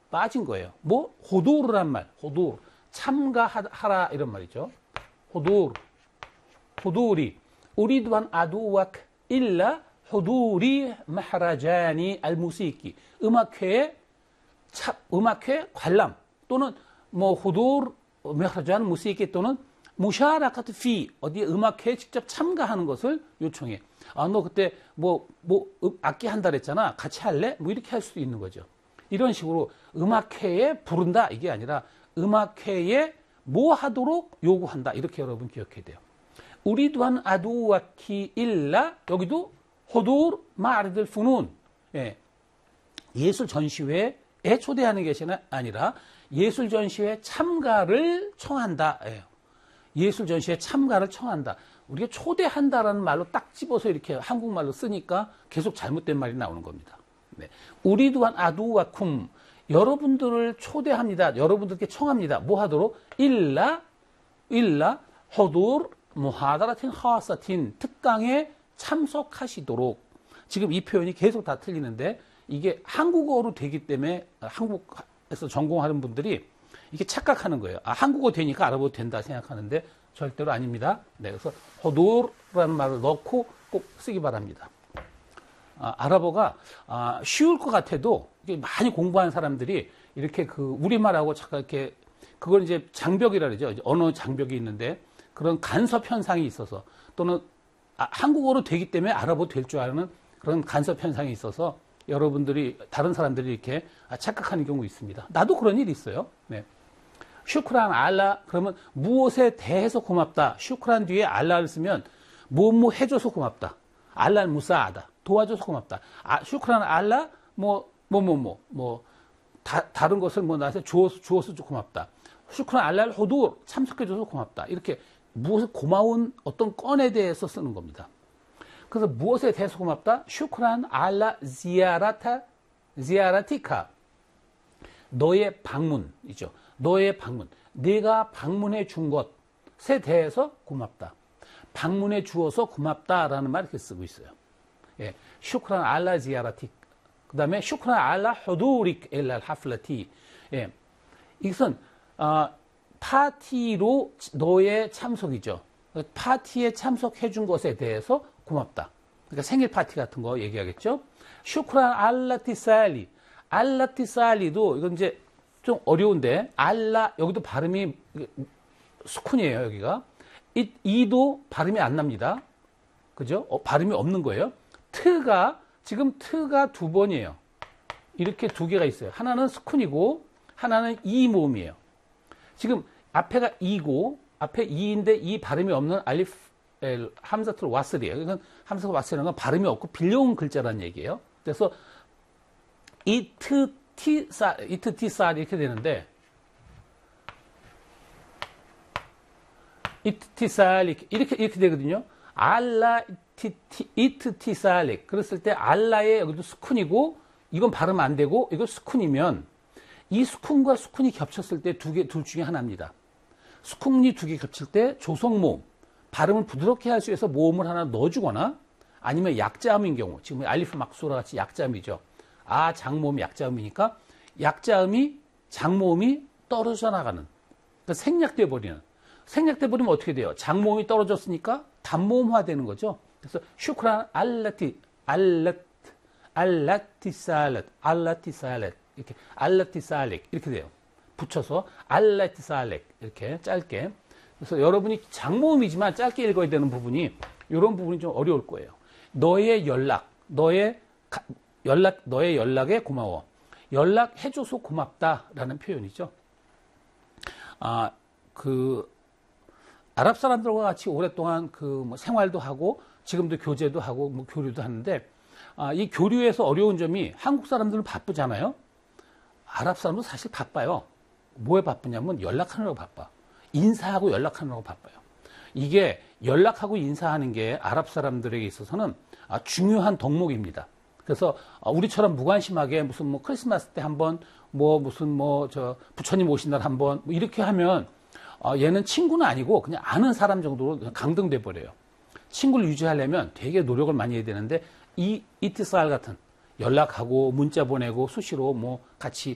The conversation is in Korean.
빠진 거예요. 뭐 호두르란 말, 호두르 참가하라 이런 말이죠. 호두리 우리도 안 아두왁 일라 호두리 마하라자니 알무시키 음악회 관람 또는 뭐 호두르 마하라자니 무시키 또는 무샤라카트 피 어디에 음악회에 직접 참가하는 것을 요청해. 아, 너 그때 악기 한다 그랬잖아. 같이 할래? 뭐 이렇게 할 수도 있는 거죠. 이런 식으로 음악회에 부른다 이게 아니라 음악회에 뭐 하도록 요구한다. 이렇게 여러분 기억해야 돼요. 우리도 한 아두와키 일라 여기도 호두르 마르들 푸눈 예술 전시회에 초대하는 것이 아니라 예술 전시회 참가를 청한다. 예술 전시회 참가를 청한다. 우리가 초대한다라는 말로 딱 집어서 이렇게 한국말로 쓰니까 계속 잘못된 말이 나오는 겁니다. 네. 우리도 한 아두와쿰 여러분들을 초대합니다. 여러분들께 청합니다. 뭐 하도록? 일라 호두르 무하다라틴 하사틴 특강에 참석하시도록. 지금 이 표현이 계속 다 틀리는데 이게 한국어로 되기 때문에 한국에서 전공하는 분들이 이게 착각하는 거예요. 아, 한국어 되니까 알아봐도 된다 생각하는데 절대로 아닙니다. 네, 그래서 호두르라는 말을 넣고 꼭 쓰기 바랍니다. 아랍어가 쉬울 것 같아도 많이 공부한 사람들이 이렇게 우리말하고 잠깐 이렇게 그걸 이제 장벽이라 그러죠. 언어 장벽이 있는데 그런 간섭 현상이 있어서 또는 한국어로 되기 때문에 알아봐도 될 줄 아는 그런 간섭 현상이 있어서 여러분들이 다른 사람들이 이렇게 착각하는 경우 있습니다. 나도 그런 일이 있어요. 네. 슈크란 알라 그러면 무엇에 대해서 고맙다. 슈크란 뒤에 알라를 쓰면 뭐 해줘서 고맙다. 알라는 무사하다. 도와줘서 고맙다. 슈크란 알라 다른 것을 나한테 주어서 고맙다. 슈크란 알라를 호두르 참석해줘서 고맙다. 이렇게 무엇을 고마운 어떤 건에 대해서 쓰는 겁니다. 그래서 무엇에 대해서 고맙다? 슈크란 알라 지아라티카 너의 방문이죠. 너의 방문. 내가 방문해 준 것에 대해서 고맙다. 방문해 주어서 고맙다라는 말 이렇게 쓰고 있어요. 예. 슈크란 알라 지아라틱. 그 다음에 슈크란 알라 호두릭 엘랄 하플라티. 예. 이것은, 파티로 너의 참석이죠. 파티에 참석해 준 것에 대해서 고맙다. 그러니까 생일 파티 같은 거 얘기하겠죠. 슈크란 알라티살리. 알라티살리도 이건 이제 좀 어려운데 여기도 발음이 수쿤이에요. 여기가 이도 발음이 안 납니다. 그죠? 발음이 없는 거예요. 지금 트가 두 번이에요. 이렇게 두 개가 있어요. 하나는 수쿤이고 하나는 이 모음이에요. 지금 앞에가 이고 앞에 이인데 이 발음이 없는 알리프 함자tul 와슬이에요. 이건 함자tul 와슬이라는 건 발음이 없고 빌려온 글자라는 얘기예요. 그래서 이트티살 이렇게 되는데 이트티살 이렇게 되거든요. 이트티살릭 그랬을 때 알라의 여기도 수쿤이고 이건 발음 안 되고 이거 수쿤이면 이 수쿤과 수쿤이 겹쳤을 때 둘 중에 하나입니다. 수kun이 두 개 겹칠 때 조성모음 발음을 부드럽게 할 수 있어서 모음을 하나 넣어주거나 아니면 약자음인 경우 지금 알리프 막수라 같이 약자음이죠. 장모음이 약자음이니까 약자음이 장모음이 떨어져 나가는 그러니까 생략돼 버리면 어떻게 돼요? 장모음이 떨어졌으니까 단모음화 되는 거죠. 그래서 슈크란 알라티살렛 이렇게 알라티살렉 이렇게 돼요. 붙여서 알라티살렉 이렇게 짧게. 그래서 여러분이 장모음이지만 짧게 읽어야 되는 부분이 이런 부분이 좀 어려울 거예요. 너의 연락에 고마워. 연락해줘서 고맙다라는 표현이죠. 아랍 사람들과 같이 오랫동안 생활도 하고 지금도 교제도 하고 교류도 하는데 이 교류에서 어려운 점이 한국 사람들은 바쁘잖아요. 아랍 사람도 사실 바빠요. 뭐에 바쁘냐면 연락하느라고 바빠. 인사하고 연락하느라고 바빠요. 이게 연락하고 인사하는 게 아랍 사람들에게 있어서는 중요한 덕목입니다. 그래서 우리처럼 무관심하게 무슨 크리스마스 때 한번 부처님 오신 날 한번 이렇게 하면 얘는 친구는 아니고 그냥 아는 사람 정도로 강등돼 버려요. 친구를 유지하려면 되게 노력을 많이 해야 되는데 이티살 같은 연락하고 문자 보내고 수시로 같이